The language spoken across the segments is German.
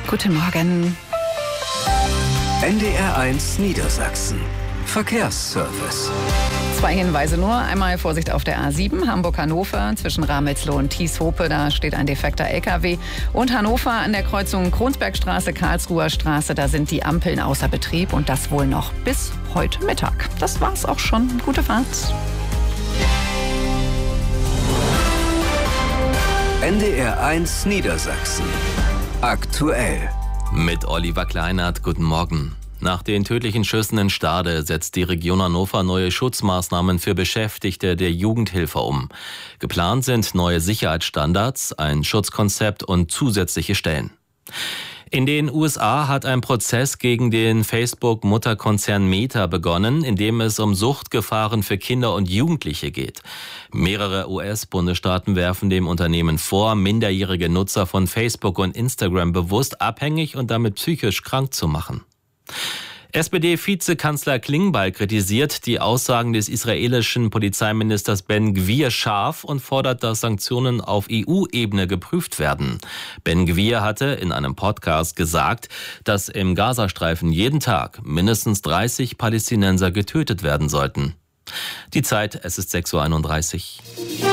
Guten Morgen. NDR1 Niedersachsen. Verkehrsservice. 2 Hinweise nur. Einmal Vorsicht auf der A7 Hamburg-Hannover zwischen Ramelsloh und Thieshope. Da steht ein defekter LKW. Und Hannover an der Kreuzung Kronsbergstraße, Karlsruher Straße. Da sind die Ampeln außer Betrieb und das wohl noch bis heute Mittag. Das war's auch schon. Gute Fahrt. NDR1 Niedersachsen. Aktuell. Mit Oliver Kleinert, guten Morgen. Nach den tödlichen Schüssen in Stade setzt die Region Hannover neue Schutzmaßnahmen für Beschäftigte der Jugendhilfe um. Geplant sind neue Sicherheitsstandards, ein Schutzkonzept und zusätzliche Stellen. In den USA hat ein Prozess gegen den Facebook-Mutterkonzern Meta begonnen, in dem es um Suchtgefahren für Kinder und Jugendliche geht. Mehrere US-Bundesstaaten werfen dem Unternehmen vor, minderjährige Nutzer von Facebook und Instagram bewusst abhängig und damit psychisch krank zu machen. SPD-Vizekanzler Klingbeil kritisiert die Aussagen des israelischen Polizeiministers Ben-Gvir scharf und fordert, dass Sanktionen auf EU-Ebene geprüft werden. Ben-Gvir hatte in einem Podcast gesagt, dass im Gazastreifen jeden Tag mindestens 30 Palästinenser getötet werden sollten. Die Zeit, es ist 6:31 Uhr.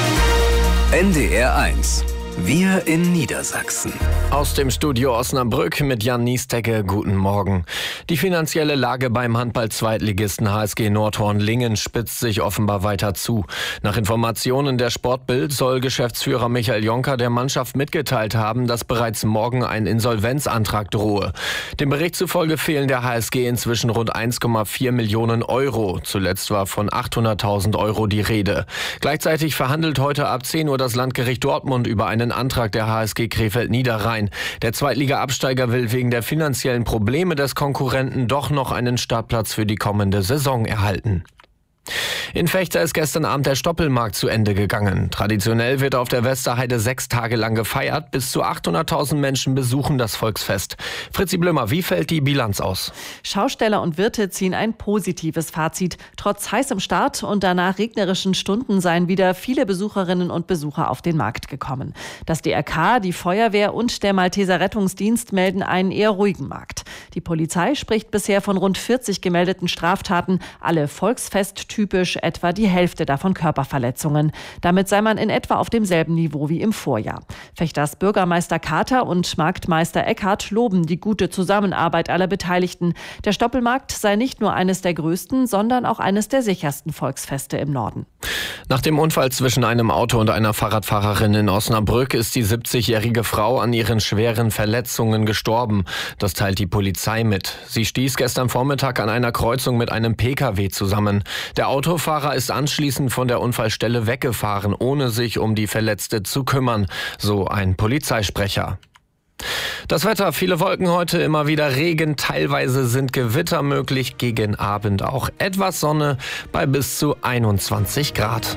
NDR1. Wir in Niedersachsen. Aus dem Studio Osnabrück mit Jan Niestecke. Guten Morgen. Die finanzielle Lage beim Handball-Zweitligisten HSG Nordhorn-Lingen spitzt sich offenbar weiter zu. Nach Informationen der Sportbild soll Geschäftsführer Michael Jonker der Mannschaft mitgeteilt haben, dass bereits morgen ein Insolvenzantrag drohe. Dem Bericht zufolge fehlen der HSG inzwischen rund 1,4 Millionen Euro. Zuletzt war von 800.000 Euro die Rede. Gleichzeitig verhandelt heute ab 10 Uhr das Landgericht Dortmund über einen Antrag der HSG Krefeld-Niederrhein. Der Zweitliga-Absteiger will wegen der finanziellen Probleme des Konkurrenten doch noch einen Startplatz für die kommende Saison erhalten. In Vechta ist gestern Abend der Stoppelmarkt zu Ende gegangen. Traditionell wird auf der Westerheide 6 Tage lang gefeiert. Bis zu 800.000 Menschen besuchen das Volksfest. Fritzi Blömer, wie fällt die Bilanz aus? Schausteller und Wirte ziehen ein positives Fazit. Trotz heißem Start und danach regnerischen Stunden seien wieder viele Besucherinnen und Besucher auf den Markt gekommen. Das DRK, die Feuerwehr und der Malteser Rettungsdienst melden einen eher ruhigen Markt. Die Polizei spricht bisher von rund 40 gemeldeten Straftaten, alle volksfesttypisch, etwa die Hälfte davon Körperverletzungen. Damit sei man in etwa auf demselben Niveau wie im Vorjahr. Vechters Bürgermeister Kater und Marktmeister Eckhardt loben die gute Zusammenarbeit aller Beteiligten. Der Stoppelmarkt sei nicht nur eines der größten, sondern auch eines der sichersten Volksfeste im Norden. Nach dem Unfall zwischen einem Auto und einer Fahrradfahrerin in Osnabrück ist die 70-jährige Frau an ihren schweren Verletzungen gestorben. Das teilt die Polizei mit. Sie stieß gestern Vormittag an einer Kreuzung mit einem Pkw zusammen. Der Autofahrer ist anschließend von der Unfallstelle weggefahren, ohne sich um die Verletzte zu kümmern, so ein Polizeisprecher. Das Wetter, viele Wolken heute, immer wieder Regen, teilweise sind Gewitter möglich, gegen Abend auch etwas Sonne bei bis zu 21 Grad.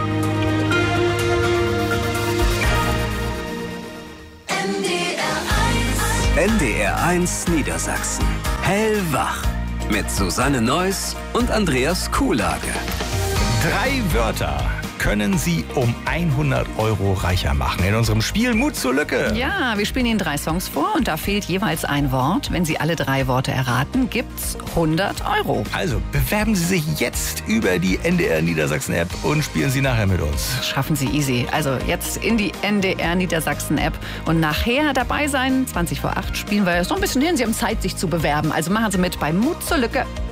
NDR1 Niedersachsen. Hellwach. Mit Susanne Neuss und Andreas Kuhlage. 3 Wörter können Sie um 100 Euro reicher machen. In unserem Spiel Mut zur Lücke. Ja, wir spielen Ihnen 3 Songs vor und da fehlt jeweils ein Wort. Wenn Sie alle 3 Worte erraten, gibt's 100 Euro. Also bewerben Sie sich jetzt über die NDR Niedersachsen App und spielen Sie nachher mit uns. Das schaffen Sie easy. Also jetzt in die NDR Niedersachsen App und nachher dabei sein. 20 vor 8 spielen wir. Ist noch ein bisschen hin. Sie haben Zeit, sich zu bewerben. Also machen Sie mit bei Mut zur Lücke.